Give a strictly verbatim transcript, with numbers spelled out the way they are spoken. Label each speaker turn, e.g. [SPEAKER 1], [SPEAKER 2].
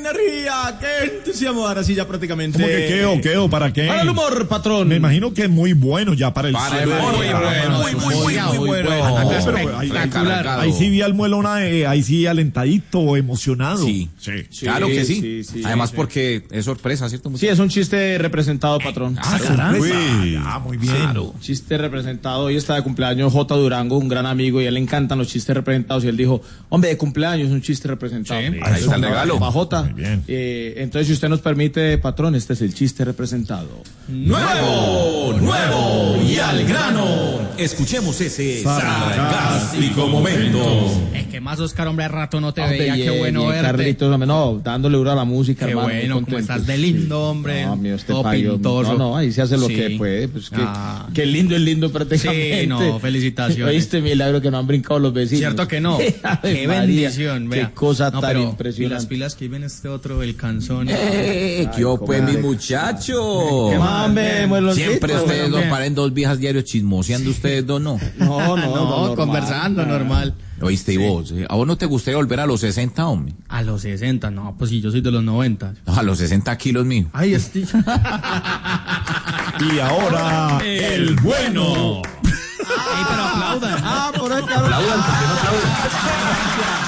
[SPEAKER 1] energía, qué entusiasmo. Ahora sí, ya prácticamente.
[SPEAKER 2] ¿Cómo que qué o qué o para qué?
[SPEAKER 1] Para el humor, patrón.
[SPEAKER 2] Me imagino que es muy bueno ya para el
[SPEAKER 3] Para el humor, muy bueno,
[SPEAKER 1] muy, muy, muy, muy bueno.
[SPEAKER 2] Pero ahí, ahí sí vi al Muelona, eh, ahí sí alentadito, emocionado.
[SPEAKER 3] Sí,
[SPEAKER 2] sí.
[SPEAKER 3] Claro que sí.
[SPEAKER 1] sí, sí,
[SPEAKER 3] Además
[SPEAKER 1] sí.
[SPEAKER 3] porque es sorpresa, ¿cierto?
[SPEAKER 1] Sí, es un chiste representado, patrón.
[SPEAKER 2] Ah, caramba. Uy, ah, muy bien.
[SPEAKER 3] Claro.
[SPEAKER 1] Chiste representado. Hoy está de cumpleaños J. Durango, un gran amigo, y a él le encantan los chistes representados. Y él dijo, hombre, de cumpleaños, un chiste representado.
[SPEAKER 3] Sí, ahí está el regalo.
[SPEAKER 1] Para J.
[SPEAKER 2] Muy bien.
[SPEAKER 1] Eh, entonces, si usted nos permite, patrón, este es el chiste representado.
[SPEAKER 4] Nuevo, nuevo y al grano. Escuchemos ese sarcástico momento.
[SPEAKER 5] Es que más, Oscar, hombre, de rato no te
[SPEAKER 1] Hombre,
[SPEAKER 5] veía,
[SPEAKER 1] bien,
[SPEAKER 5] qué bueno
[SPEAKER 1] bien,
[SPEAKER 5] verte.
[SPEAKER 1] Carlitos, hombre, no, dándole duro a la música,
[SPEAKER 5] Qué
[SPEAKER 1] hermano. muy
[SPEAKER 5] bueno, como
[SPEAKER 1] contento.
[SPEAKER 5] estás de lindo, hombre.
[SPEAKER 1] No, mío, este
[SPEAKER 5] todo
[SPEAKER 1] payo,
[SPEAKER 5] pintoso.
[SPEAKER 1] no, no, ahí se hace lo
[SPEAKER 5] Sí.
[SPEAKER 1] que puede, pues que,
[SPEAKER 5] Ah.
[SPEAKER 1] que lindo es lindo prácticamente.
[SPEAKER 5] Sí, no, felicitaciones.
[SPEAKER 1] Oíste, milagro que no han brincado los vecinos.
[SPEAKER 5] Cierto que no.
[SPEAKER 1] Ave
[SPEAKER 5] Qué
[SPEAKER 1] María,
[SPEAKER 5] bendición,
[SPEAKER 1] qué
[SPEAKER 5] vea.
[SPEAKER 1] cosa
[SPEAKER 5] No,
[SPEAKER 1] tan
[SPEAKER 5] pero,
[SPEAKER 1] impresionante.
[SPEAKER 5] Y las pilas que ven este otro, el canzón.
[SPEAKER 3] Eh, ¿Qué
[SPEAKER 1] Ay,
[SPEAKER 3] pues,
[SPEAKER 1] comadre.
[SPEAKER 3] mis muchachos?
[SPEAKER 1] ¿Qué más, hombre, mueloncito?
[SPEAKER 3] Siempre ustedes dos
[SPEAKER 5] bien.
[SPEAKER 3] paren dos viejas diarios chismoseando ustedes dos, ¿no?
[SPEAKER 1] No, no, no,
[SPEAKER 5] no,
[SPEAKER 1] normal.
[SPEAKER 5] conversando, normal.
[SPEAKER 3] Oíste, y vos, eh, ¿a vos no te gustaría volver a los sesenta, hombre?
[SPEAKER 5] A los sesenta, no, pues sí, yo soy de los noventa.
[SPEAKER 3] A los sesenta kilos, mío.
[SPEAKER 5] Ay, estoy...
[SPEAKER 2] Y ahora, el bueno.
[SPEAKER 5] Ay, pero aplaudan.
[SPEAKER 1] Ah, por ahí te hablo.
[SPEAKER 3] Aplaudan, porque no aplaudan.